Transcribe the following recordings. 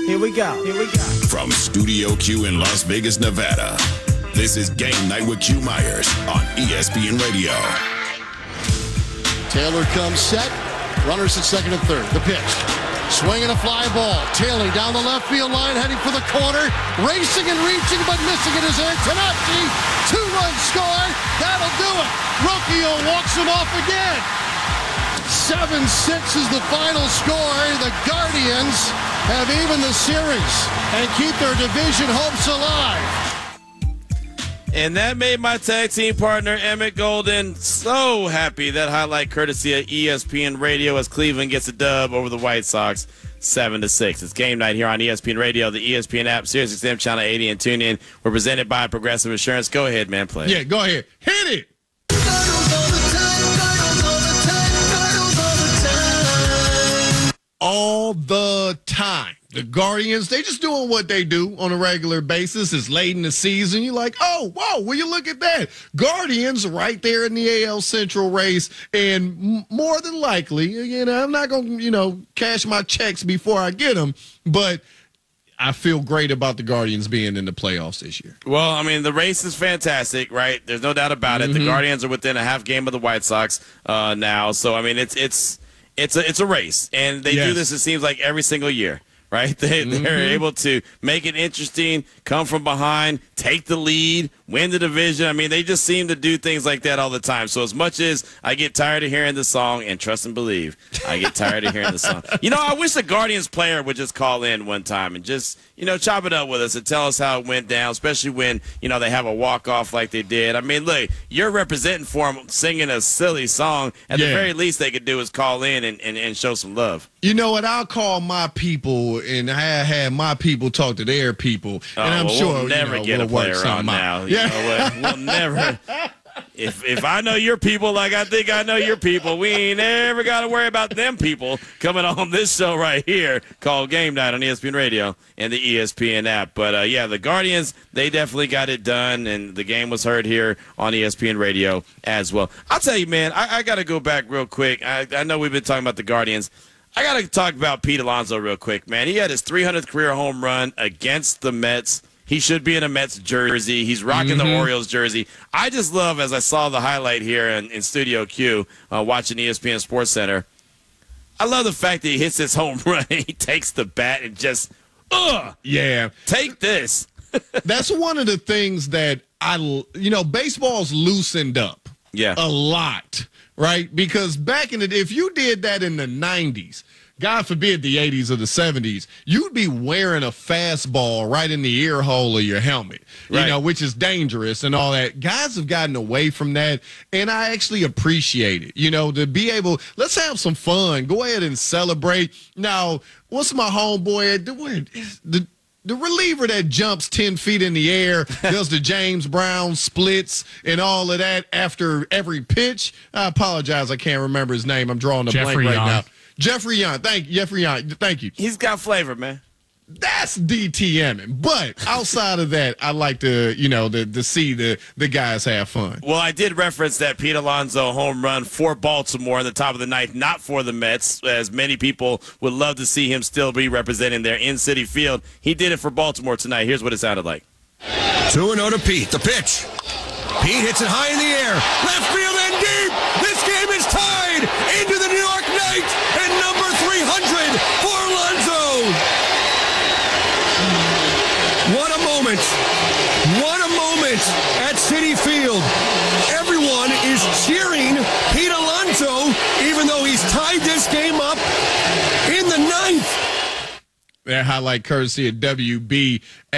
Here we go. From Studio Q in Las Vegas, Nevada, this is Game Night with Q Myers on ESPN Radio. Taylor comes set. Runners at second and third. The pitch. Swinging a fly ball. Tailing down the left field line, heading for the corner. Racing and reaching, but missing it is Antonacci. 2-run score. That'll do it. Rocchio walks him off again. 7-6 is the final score. The Guardians have evened the series and keep their division hopes alive. And that made my tag team partner, Emmett Golden, so happy. That highlight courtesy of ESPN Radio as Cleveland gets a dub over the White Sox, 7-6. It's Game Night here on ESPN Radio, the ESPN app, SiriusXM Channel 80, and tune in. We're presented by Progressive Insurance. Go ahead, man, play. Yeah, go ahead. Hit it. All the time. The Guardians, they just doing what they do on a regular basis. It's late in the season. You're like, oh, whoa, will you look at that? Guardians right there in the AL Central race. And more than likely, I'm not going to, cash my checks before I get them. But I feel great about the Guardians being in the playoffs this year. Well, I mean, the race is fantastic, right? There's no doubt about it. The Guardians are within a half game of the White Sox now. So, I mean, it's a race. And they do this, it seems like, every single year. Right? They're able to make it interesting, come from behind, take the lead, win the division. I mean, they just seem to do things like that all the time. So as much as I get tired of hearing the song, and trust and believe, I get tired of hearing the song. I wish the Guardians player would just call in one time and just, chop it up with us and tell us how it went down, especially when, they have a walk-off like they did. I mean, look, you're representing for them singing a silly song. At the very least they could do is call in and show some love. You know what? I'll call my people, and I had my people talk to their people, and I'm sure we'll never get a player on now. You know what? We'll never. If I know your people like I think I know your people, we ain't ever got to worry about them people coming on this show right here called Game Night on ESPN Radio and the ESPN app. But, the Guardians, they definitely got it done, and the game was heard here on ESPN Radio as well. I'll tell you, man, I got to go back real quick. I know we've been talking about the Guardians. I got to talk about Pete Alonso real quick, man. He had his 300th career home run against the Mets. He should be in a Mets jersey. He's rocking the Orioles jersey. I just love, as I saw the highlight here in Studio Q, watching ESPN Sports Center, I love the fact that he hits this home run. He takes the bat and just, take this. That's one of the things that baseball's loosened up a lot. Right? Because back in the day, if you did that in the 90s, God forbid the 80s or the 70s, you'd be wearing a fastball right in the ear hole of your helmet, which is dangerous and all that. Guys have gotten away from that, and I actually appreciate it, to be able, let's have some fun. Go ahead and celebrate. Now, what's my homeboy? The reliever that jumps 10 feet in the air, does the James Brown splits and all of that after every pitch. I apologize. I can't remember his name. I'm drawing a blank right now. Jeffrey Young. Thank you. Jeffrey Young. Thank you. He's got flavor, man. That's DTMing. But outside of that, I like to, to see the guys have fun. Well, I did reference that Pete Alonso home run for Baltimore in the top of the ninth, not for the Mets, as many people would love to see him still be representing their in-city field. He did it for Baltimore tonight. Here's what it sounded like. 2-0 to Pete. The pitch. Pete hits it high in the air. Left field and deep. This game is tied into the New York Knights at number 300 for Alonso. What a moment. What a moment at Citi Field. Everyone is cheering Pete Alonso, even though he's tied this game up in the ninth. That highlight courtesy of WBAL.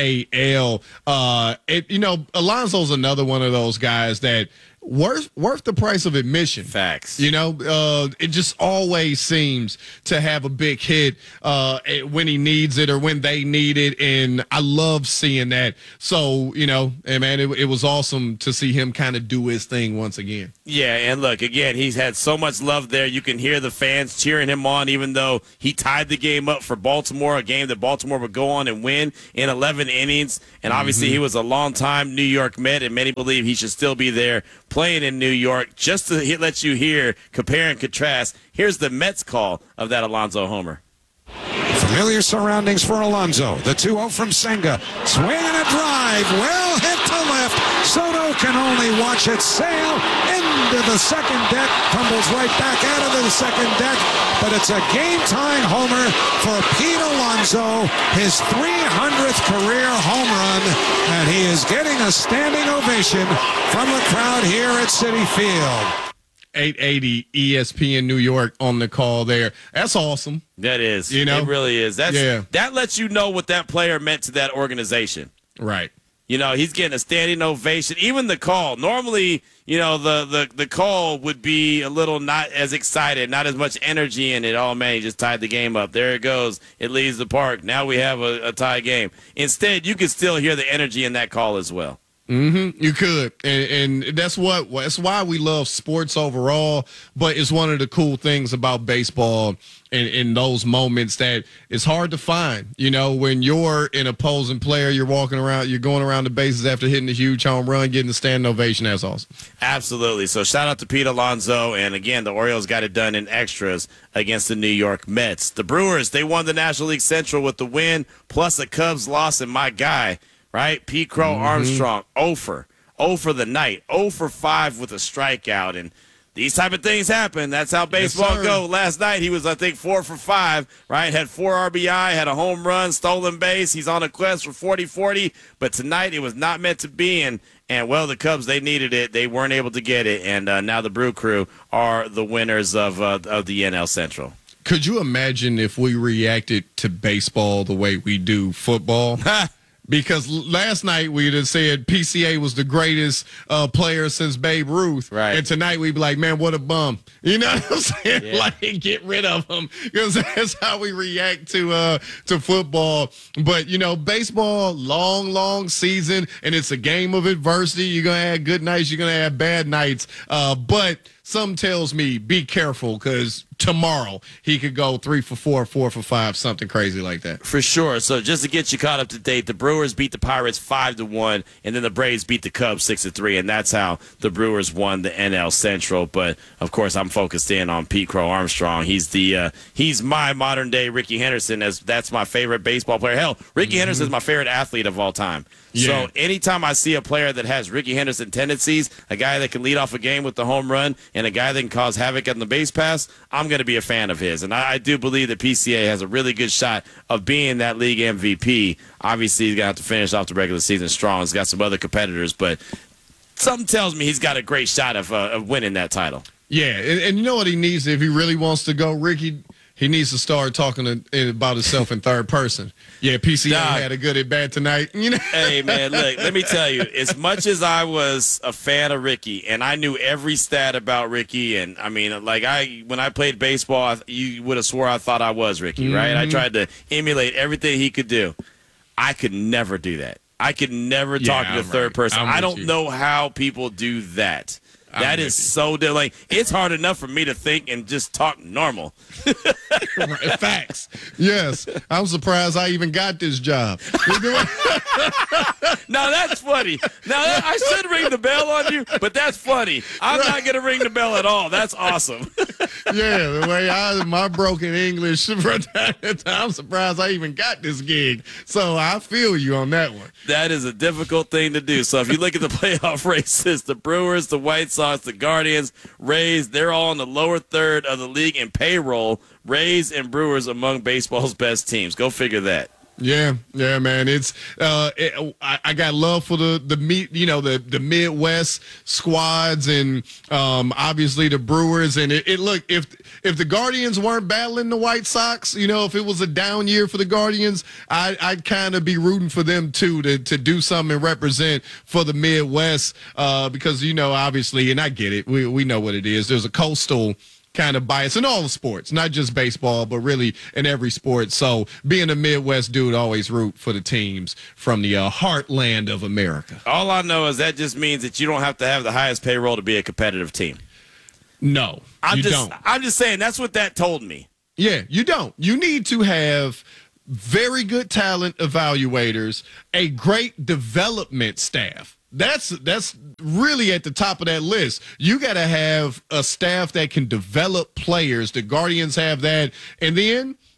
Alonso's another one of those guys that worth the price of admission. Facts. It just always seems to have a big hit when he needs it or when they need it, and I love seeing that. So, and man, it was awesome to see him kind of do his thing once again. Yeah, and look, again, he's had so much love there. You can hear the fans cheering him on, even though he tied the game up for Baltimore, a game that Baltimore would go on and win in 11 innings. And obviously he was a long-time New York Met, and many believe he should still be there playing in New York. Just to let you hear, compare and contrast, here's the Mets call of that Alonso homer. Familiar surroundings for Alonso. The 2-0 from Senga. Swing and a drive. Well hit to left. Soto can only watch it sail into the second deck. Tumbles right back out of the second deck. But it's a game-tying homer for Pete Alonso. His 300th career home run. And he is getting a standing ovation from the crowd here at Citi Field. 880 ESPN New York on the call there. That's awesome. That is. You know? It really is. That lets you know what that player meant to that organization. Right. You know, he's getting a standing ovation. Even the call. Normally, you know, the call would be a little not as excited, not as much energy in it. Oh, man, he just tied the game up. There it goes. It leaves the park. Now we have a tie game. Instead, you can still hear the energy in that call as well. Mm-hmm. You could, and that's why we love sports overall. But it's one of the cool things about baseball, and in those moments that it's hard to find. You know, when you're an opposing player, you're going around the bases after hitting a huge home run, getting the standing ovation. That's awesome. Absolutely. So shout out to Pete Alonso, and again, the Orioles got it done in extras against the New York Mets. The Brewers, they won the National League Central with the win, plus a Cubs loss, and my guy. Right? Pete Crow Armstrong, 0 for the night, 0 for 5 with a strikeout. And these type of things happen. That's how baseball goes. Last night he was, I think, 4 for 5, right? Had 4 RBI, had a home run, stolen base. He's on a quest for 40-40. But tonight it was not meant to be. And well, the Cubs, they needed it. They weren't able to get it. And now the Brew Crew are the winners of the NL Central. Could you imagine if we reacted to baseball the way we do football? Because last night we'd have said PCA was the greatest player since Babe Ruth. Right. And tonight we'd be like, man, what a bum. You know what I'm saying? Yeah. Like, get rid of him. Because that's how we react to football. But, you know, baseball, long season, and it's a game of adversity. You're going to have good nights. You're going to have bad nights. But something tells me be careful because tomorrow he could go 3 for 4, 4 for 5, something crazy like that. For sure. So just to get you caught up to date, the Brewers beat the Pirates 5-1, and then the Braves beat the Cubs 6-3, and that's how the Brewers won the NL Central. But of course, I'm focused in on Pete Crow Armstrong. He's my modern day Rickey Henderson. That's my favorite baseball player. Hell, Rickey Henderson is my favorite athlete of all time. Yeah. So anytime I see a player that has Rickey Henderson tendencies, a guy that can lead off a game with the home run, and a guy that can cause havoc on the base pass, I'm going to be a fan of his. And I do believe that PCA has a really good shot of being that league MVP. Obviously, he's going to have to finish off the regular season strong. He's got some other competitors, but something tells me he's got a great shot of winning that title. Yeah, and you know what he needs if he really wants to go, Ricky? He needs to start talking about himself in third person. Yeah, PCA had a good at bat tonight. You know? Hey, man, look, let me tell you, as much as I was a fan of Ricky, and I knew every stat about Ricky, and I mean, like when I played baseball, you would have swore I thought I was Ricky, right? I tried to emulate everything he could do. I could never do that. I could never talk to the third person. I don't know how people do that. That is so like it's hard enough for me to think and just talk normal. Facts. Yes, I'm surprised I even got this job. Now that's funny. Now I should ring the bell on you, but that's funny. I'm not going to ring the bell at all. That's awesome. Yeah, the way my broken English, I'm surprised I even got this gig. So I feel you on that one. That is a difficult thing to do. So if you look at the playoff races, the Brewers, the White Sox, the Guardians, Rays, they're all in the lower third of the league in payroll. Rays and Brewers among baseball's best teams. Go figure that. Yeah, man. It's I got love for the Midwest squads and obviously the Brewers and look if the Guardians weren't battling the White Sox, if it was a down year for the Guardians, I'd kind of be rooting for them too to do something and represent for the Midwest because obviously, and I get it, we know what it is. There's a coastal kind of bias in all the sports, not just baseball, but really in every sport. So being a Midwest dude, always root for the teams from the heartland of America. All I know is that just means that you don't have to have the highest payroll to be a competitive team. No, you don't. I'm just saying that's what that told me. Yeah, you don't. You need to have very good talent evaluators, a great development staff. That's really at the top of that list. You got to have a staff that can develop players. The Guardians have that. And then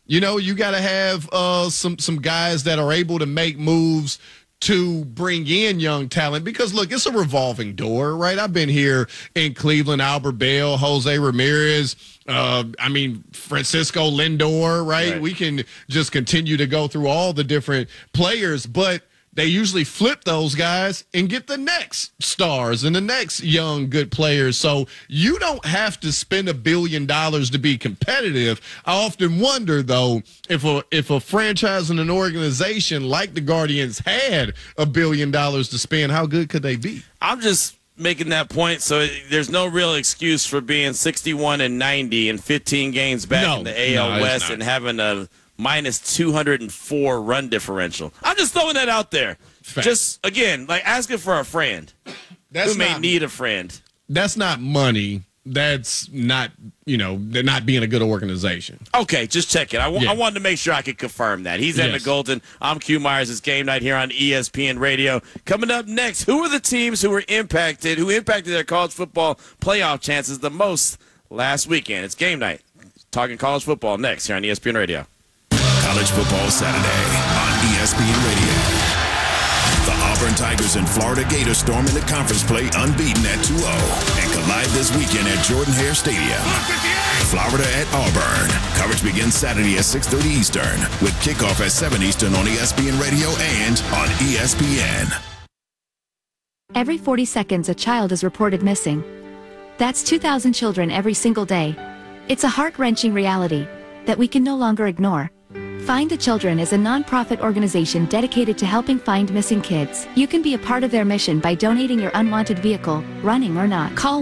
You know, you got to have some guys that are able to make moves to bring in young talent because, look, it's a revolving door, right? I've been here in Cleveland, Albert Bell, Jose Ramirez, Francisco Lindor, right? We can just continue to go through all the different players, but they usually flip those guys and get the next stars and the next young, good players. So you don't have to spend $1 billion to be competitive. I often wonder, though, if a franchise and an organization like the Guardians had $1 billion to spend, how good could they be? I'm just making that point, so there's no real excuse for being 61-90 and 15 games back in the AL West and having a minus 204 run differential. I'm just throwing that out there. Fact. Just, again, like asking for a friend who may need a friend. That's not money. That's not, they're not being a good organization. Okay, just check it. I wanted to make sure I could confirm that. He's Emmett Golden. I'm Q Myers. It's Game Night here on ESPN Radio. Coming up next, who are the teams who impacted their college football playoff chances the most last weekend? It's Game Night. Talking college football next here on ESPN Radio. College Football Saturday on ESPN Radio. The Auburn Tigers and Florida Gators storm into conference play unbeaten at 2-0 and collide this weekend at Jordan-Hare Stadium. Florida at Auburn. Coverage begins Saturday at 6:30 Eastern with kickoff at 7 Eastern on ESPN Radio and on ESPN. Every 40 seconds, a child is reported missing. That's 2,000 children every single day. It's a heart-wrenching reality that we can no longer ignore. Find the Children is a non-profit organization dedicated to helping find missing kids. You can be a part of their mission by donating your unwanted vehicle, running or not. Call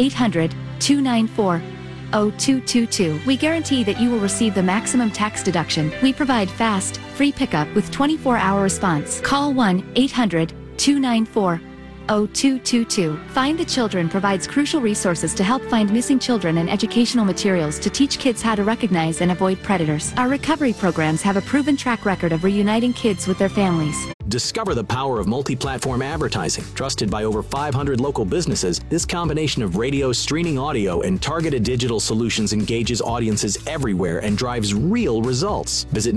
1-800-294-0222. We guarantee that you will receive the maximum tax deduction. We provide fast, free pickup with 24-hour response. Call 1-800-294-0222. Find the Children provides crucial resources to help find missing children and educational materials to teach kids how to recognize and avoid predators. Our recovery programs have a proven track record of reuniting kids with their families. Discover the power of multi-platform advertising. Trusted by over 500 local businesses, this combination of radio, streaming audio, and targeted digital solutions engages audiences everywhere and drives real results. Visit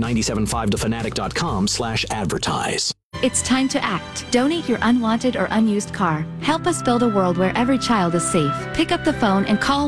975thefanatic.com/advertise. It's time to act. Donate your unwanted or unused car. Help us build a world where every child is safe. Pick up the phone and call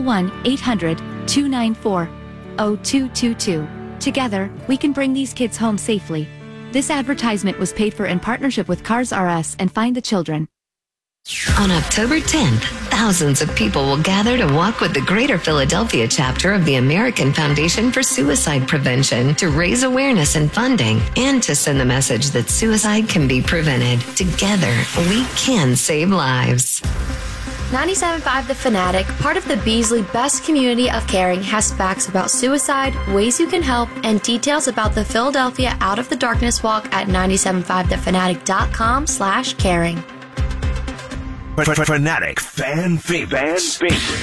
1-800-294-0222. Together, we can bring these kids home safely. This advertisement was paid for in partnership with Cars R Us and Find the Children. On October 10th, thousands of people will gather to walk with the Greater Philadelphia chapter of the American Foundation for Suicide Prevention to raise awareness and funding and to send the message that suicide can be prevented. Together, we can save lives. 97.5 The Fanatic, part of the Beasley Best Community of Caring, has facts about suicide, ways you can help, and details about the Philadelphia Out of the Darkness Walk at 975thefanatic.com/caring. Fanatic fan favorites.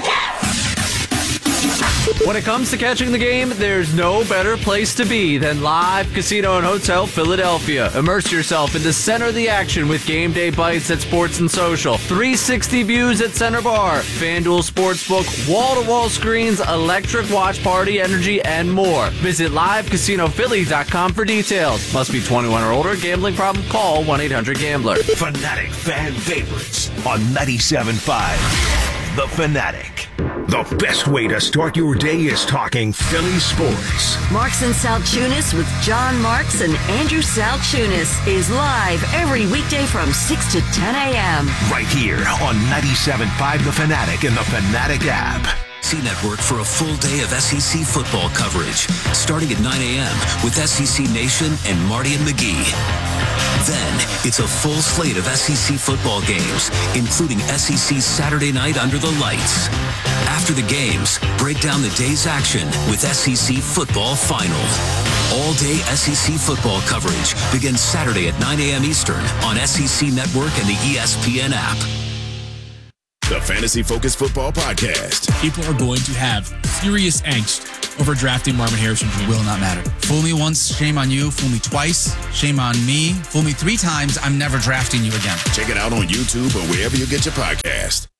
When it comes to catching the game, there's no better place to be than Live Casino and Hotel Philadelphia. Immerse yourself in the center of the action with game day bites at Sports and Social, 360 views at Center Bar, FanDuel Sportsbook, wall-to-wall screens, electric watch party, energy, and more. Visit LiveCasinoPhilly.com for details. Must be 21 or older. Gambling problem? Call 1-800-GAMBLER. Fanatic fan favorites on 97.5 The Fanatic. The best way to start your day is talking Philly sports. Marks and Salchunas with John Marks and Andrew Salchunas is live every weekday from 6 to 10 a.m. Right here on 97.5 The Fanatic and the Fanatic app. Network for a full day of SEC football coverage, starting at 9 a.m. with SEC Nation and Marty and McGee. Then, it's a full slate of SEC football games, including SEC Saturday Night Under the Lights. After the games, break down the day's action with SEC Football Final. All-day SEC football coverage begins Saturday at 9 a.m. Eastern on SEC Network and the ESPN app. The Fantasy Focus Football Podcast. People are going to have serious angst over drafting Marvin Harrison Jr. Will not matter. Fool me once, shame on you. Fool me twice, shame on me. Fool me 3 times, I'm never drafting you again. Check it out on YouTube or wherever you get your podcast.